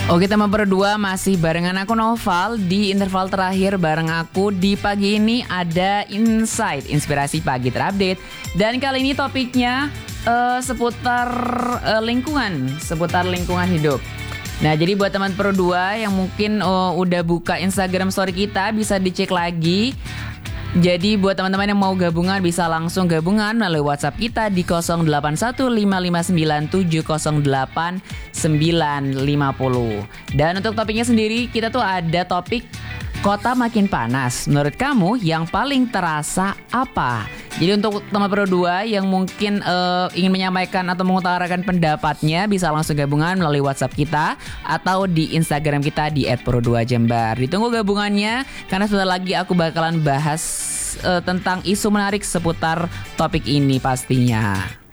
Oke, teman berdua masih barengan aku Noval. Di interval terakhir bareng aku di pagi ini ada Insight Inspirasi Pagi terupdate. Dan kali ini topiknya seputar lingkungan hidup. Nah, jadi buat teman berdua yang mungkin udah buka Instagram story kita, bisa dicek lagi. Jadi buat teman-teman yang mau gabungan bisa langsung gabungan melalui WhatsApp kita di 081559708950. Dan untuk topiknya sendiri kita tuh ada topik kota makin panas. Menurut kamu yang paling terasa apa? Jadi untuk teman berdua yang mungkin ingin menyampaikan atau mengutarakan pendapatnya bisa langsung gabungan melalui WhatsApp kita atau di Instagram kita di @pro2jember. Ditunggu gabungannya karena sebentar lagi aku bakalan bahas tentang isu menarik seputar topik ini pastinya.